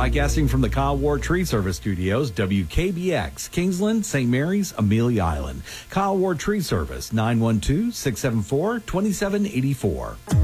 Broadcasting from the Kyle Ward Tree Service Studios, WKBX, Kingsland, St. Mary's, Amelia Island. Kyle Ward Tree Service, 912-674-2784.